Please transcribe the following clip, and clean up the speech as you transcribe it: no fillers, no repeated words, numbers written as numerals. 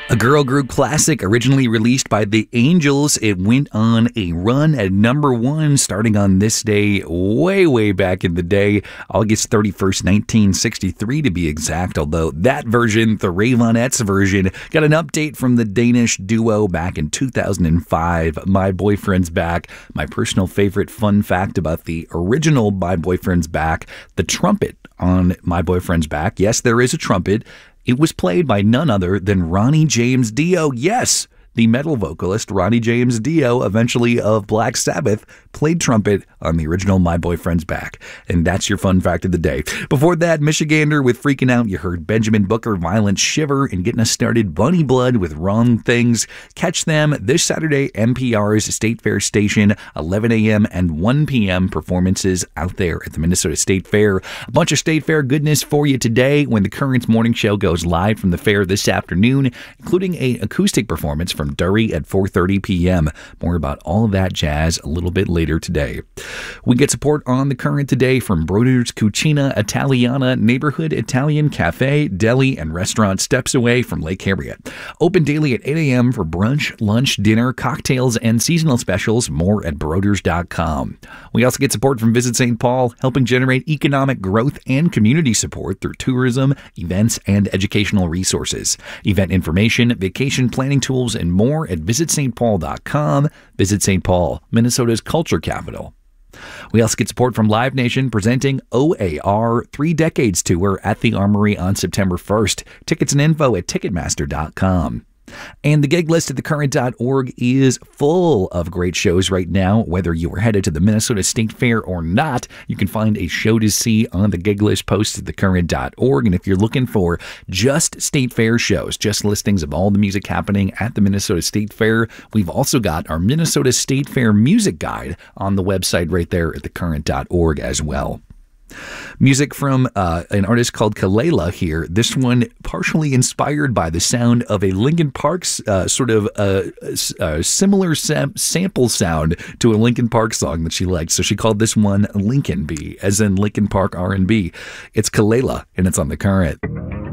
A girl group classic originally released by the Angels. It went on a run at number one starting on this day way back in the day, August 31st, 1963 to be exact, although that version, the Raveonettes version, got an update from the Danish duo back in 2005. My Boyfriend's Back. My personal favorite fun fact about the original My Boyfriend's Back, the trumpet on My Boyfriend's Back. Yes, there is a trumpet. It was played by none other than Ronnie James Dio. Yes, the metal vocalist Ronnie James Dio, eventually of Black Sabbath, played trumpet on the original My Boyfriend's Back. And that's your fun fact of the day. Before that, Michigander with Freaking Out. You heard Benjamin Booker, Violent Shiver, and getting us started, Bunny Blood with Wrong Things. Catch them this Saturday, NPR's State Fair station, 11 a.m. and 1 p.m. performances out there at the Minnesota State Fair. A bunch of State Fair goodness for you today when the Currents Morning Show goes live from the fair this afternoon, including an acoustic performance from Dury at 4:30 p.m. More about all of that jazz a little bit later today. We get support on the Current today from Broder's Cucina Italiana, neighborhood Italian cafe, deli, and restaurant steps away from Lake Harriet. Open daily at 8 a.m. for brunch, lunch, dinner, cocktails, and seasonal specials. More at broders.com. We also get support from Visit St. Paul, helping generate economic growth and community support through tourism, events, and educational resources. Event information, vacation planning tools, and more at visitstpaul.com. Visit St. Paul, Minnesota's culture capital. We also get support from Live Nation presenting OAR 3 Decades Tour at the Armory on September 1st. Tickets and info at Ticketmaster.com. And the gig list at thecurrent.org is full of great shows right now. Whether you are headed to the Minnesota State Fair or not, you can find a show to see on the gig list posted at thecurrent.org. And if you're looking for just State Fair shows, just listings of all the music happening at the Minnesota State Fair, we've also got our Minnesota State Fair music guide on the website right there at thecurrent.org as well. Music from an artist called Kelela here. This one partially inspired by the sound of a Linkin Park's sort of similar sample sound to a Linkin Park song that she liked. So she called this one Lincoln B, as in Linkin Park R&B. It's Kelela, and it's on The Current.